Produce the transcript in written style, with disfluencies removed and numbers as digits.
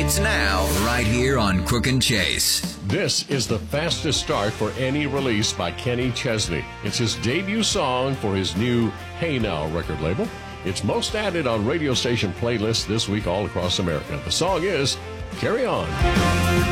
It's now, right here on Crook and Chase. This is the fastest start for any release by Kenny Chesney. It's his debut song for his new Hey Now record label. It's most added on radio station playlists this week all across America. The song is Carry On.